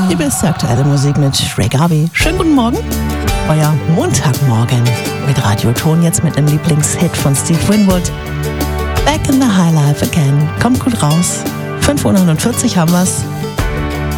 Die beste aktuelle Musik mit Ray Garvey. Schönen guten Morgen. Euer Montagmorgen mit Radioton, jetzt mit einem Lieblingshit von Steve Winwood. Back in the High Life again. Kommt gut raus. 5:49 Uhr haben wir's.